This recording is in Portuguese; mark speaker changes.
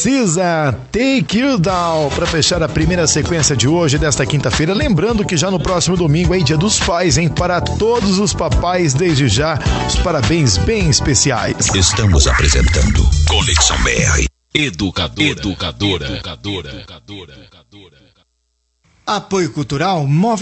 Speaker 1: SZA, Take You Down, para fechar a primeira sequência de hoje, desta quinta-feira. Lembrando que já no próximo domingo é Dia dos Pais, hein? Para todos os papais, desde já, os parabéns bem especiais.
Speaker 2: Estamos apresentando Conexão BR.
Speaker 3: Educadora. Apoio Cultural Móveis